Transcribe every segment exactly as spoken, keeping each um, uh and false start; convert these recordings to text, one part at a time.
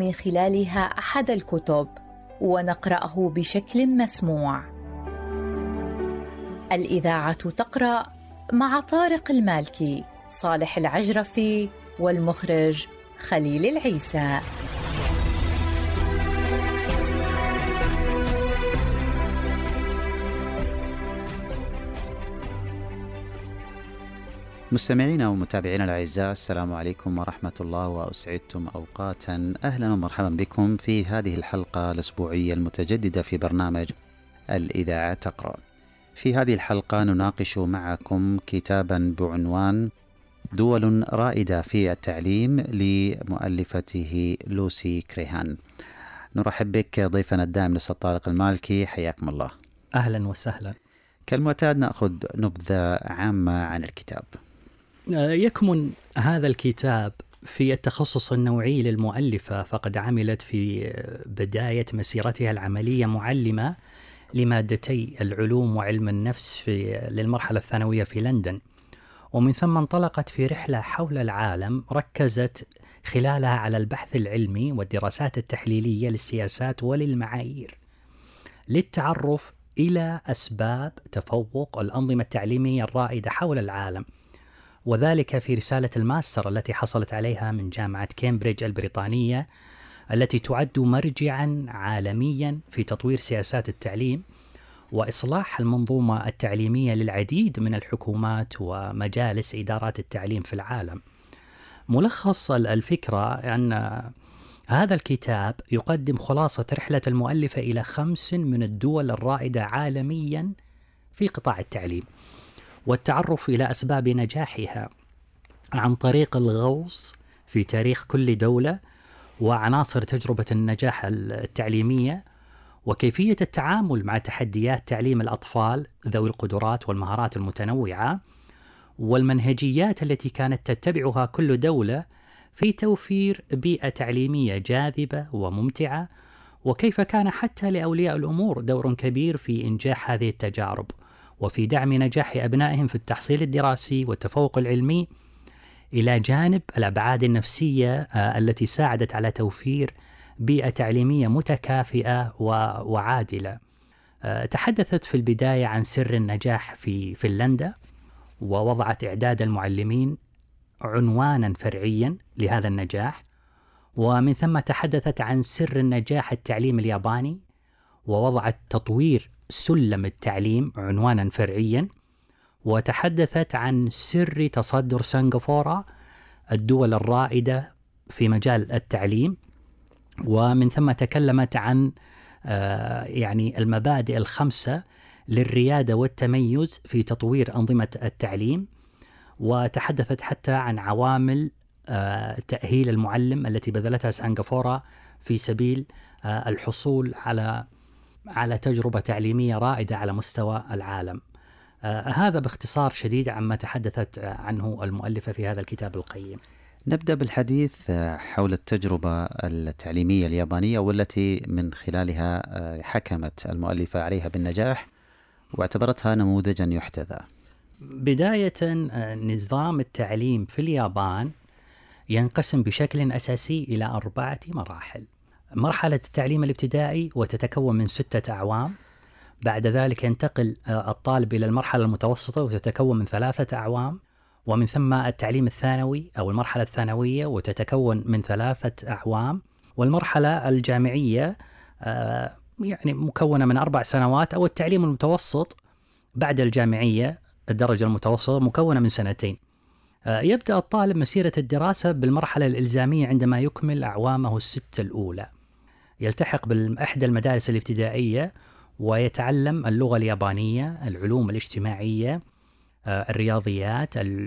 من خلالها أحد الكتب ونقرأه بشكل مسموع. الإذاعة تقرأ مع طارق المالكي، صالح العجرفي، والمخرج خليل العيسى. مستمعينا ومتابعينا الأعزاء، السلام عليكم ورحمة الله، وأسعدتم أوقاتا. أهلا ومرحبا بكم في هذه الحلقة الأسبوعية المتجددة في برنامج الإذاعة تقرأ. في هذه الحلقة نناقش معكم كتابا بعنوان دول رائدة في التعليم لمؤلفته لوسي كريهان. نرحب بك ضيفنا الدائم الأستاذ طارق المالكي، حياكم الله. أهلا وسهلا. كالمعتاد نأخذ نبذة عامة عن الكتاب. يكمن هذا الكتاب في التخصص النوعي للمؤلفة، فقد عملت في بداية مسيرتها العملية معلمة لمادتي العلوم وعلم النفس في للمرحلة الثانوية في لندن، ومن ثم انطلقت في رحلة حول العالم ركزت خلالها على البحث العلمي والدراسات التحليلية للسياسات وللمعايير للتعرف إلى أسباب تفوق الأنظمة التعليمية الرائدة حول العالم، وذلك في رسالة الماستر التي حصلت عليها من جامعة كامبريدج البريطانية، التي تعد مرجعا عالميا في تطوير سياسات التعليم وإصلاح المنظومة التعليمية للعديد من الحكومات ومجالس إدارات التعليم في العالم. ملخص الفكرة أن هذا الكتاب يقدم خلاصة رحلة المؤلفة إلى خمس من الدول الرائدة عالميا في قطاع التعليم، والتعرف إلى أسباب نجاحها عن طريق الغوص في تاريخ كل دولة وعناصر تجربة النجاح التعليمية، وكيفية التعامل مع تحديات تعليم الأطفال ذوي القدرات والمهارات المتنوعة، والمنهجيات التي كانت تتبعها كل دولة في توفير بيئة تعليمية جاذبة وممتعة، وكيف كان حتى لأولياء الأمور دور كبير في إنجاح هذه التجارب وفي دعم نجاح أبنائهم في التحصيل الدراسي والتفوق العلمي، إلى جانب الأبعاد النفسية التي ساعدت على توفير بيئة تعليمية متكافئة وعادلة. تحدثت في البداية عن سر النجاح في فنلندا، ووضعت إعداد المعلمين عنوانا فرعيا لهذا النجاح، ومن ثم تحدثت عن سر النجاح التعليم الياباني، ووضعت تطوير سلم التعليم عنوانا فرعيا، وتحدثت عن سر تصدر سنغافورة الدول الرائدة في مجال التعليم، ومن ثم تكلمت عن آه يعني المبادئ الخمسة للريادة والتميز في تطوير أنظمة التعليم، وتحدثت حتى عن عوامل آه تأهيل المعلم التي بذلتها سنغافورة في سبيل آه الحصول على على تجربة تعليمية رائدة على مستوى العالم. آه هذا باختصار شديد عما تحدثت عنه المؤلفة في هذا الكتاب القيم. نبدأ بالحديث حول التجربة التعليمية اليابانية، والتي من خلالها حكمت المؤلفة عليها بالنجاح واعتبرتها نموذجا يحتذى. بداية، نظام التعليم في اليابان ينقسم بشكل أساسي إلى أربعة مراحل. مرحلة التعليم الابتدائي وتتكون من ستة أعوام، بعد ذلك ينتقل الطالب إلى المرحلة المتوسطة وتتكون من ثلاثة أعوام، ومن ثم التعليم الثانوي أو المرحلة الثانوية وتتكون من ثلاثة أعوام، والمرحلة الجامعية يعني مكونة من أربع سنوات، أو التعليم المتوسط بعد الجامعية الدرجة المتوسطة مكونة من سنتين. يبدأ الطالب مسيرة الدراسة بالمرحلة الإلزامية عندما يكمل أعوامه الستة الأولى، يلتحق بإحدى المدارس الابتدائية ويتعلم اللغة اليابانية، العلوم الاجتماعية، الرياضيات،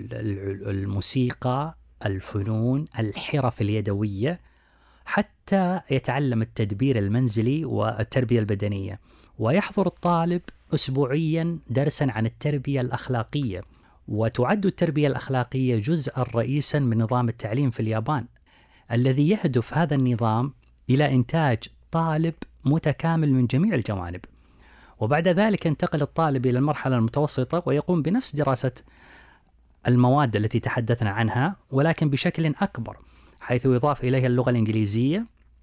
الموسيقى، الفنون، الحرف اليدوية، حتى يتعلم التدبير المنزلي والتربية البدنية. ويحضر الطالب أسبوعيا درسا عن التربية الأخلاقية، وتعد التربية الأخلاقية جزءا رئيسا من نظام التعليم في اليابان، الذي يهدف هذا النظام إلى إنتاج طالب متكامل من جميع الجوانب. وبعد ذلك ينتقل الطالب إلى المرحلة المتوسطة ويقوم بنفس دراسة المواد التي تحدثنا عنها، ولكن بشكل أكبر، حيث يضاف إليها اللغة الإنجليزية